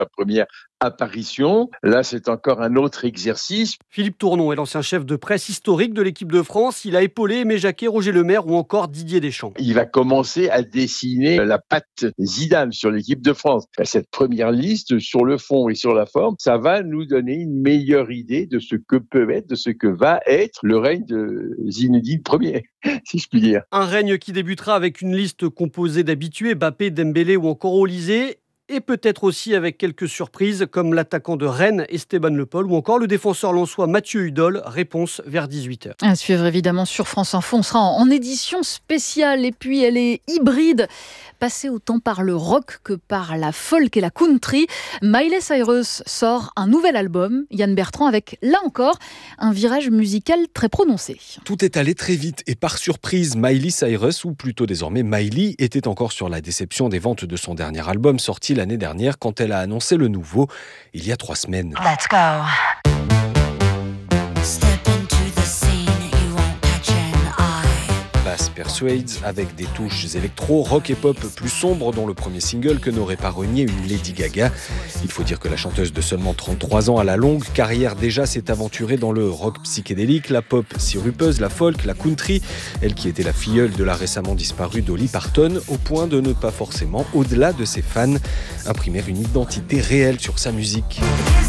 sa première apparition. Là, c'est encore un autre exercice. Philippe Tournon est l'ancien chef de presse historique de l'équipe de France. Il a épaulé Aimé Jacquet, Roger Lemaire ou encore Didier Deschamps. Il va commencer à dessiner la patte Zidane sur l'équipe de France. Cette première liste, sur le fond et sur la forme, ça va nous donner une meilleure idée de ce que peut être, de ce que va être le règne de Zinedine Ier, si je puis dire. Un règne qui débutera avec une liste composée d'habitués, Mbappé, Dembélé ou encore Olysée. Et peut-être aussi avec quelques surprises comme l'attaquant de Rennes, Esteban Le Paul, ou encore le défenseur lensois Mathieu Hudol. Réponse vers 18h. À suivre évidemment sur France Info. On sera en édition spéciale et puis elle est hybride. Passée autant par le rock que par la folk et la country, Miley Cyrus sort un nouvel album, Yann Bertrand, avec là encore un virage musical très prononcé. Tout est allé très vite et par surprise, Miley Cyrus, ou plutôt désormais Miley, était encore sur la déception des ventes de son dernier album sorti l'année dernière quand elle a annoncé le nouveau il y a 3 semaines. Let's go. Bass Persuades avec des touches électro, rock et pop plus sombres dont le premier single que n'aurait pas renié une Lady Gaga. Il faut dire que la chanteuse de seulement 33 ans à la longue carrière déjà s'est aventurée dans le rock psychédélique, la pop sirupeuse, la folk, la country, elle qui était la filleule de la récemment disparue Dolly Parton, au point de ne pas forcément, au-delà de ses fans, imprimer une identité réelle sur sa musique.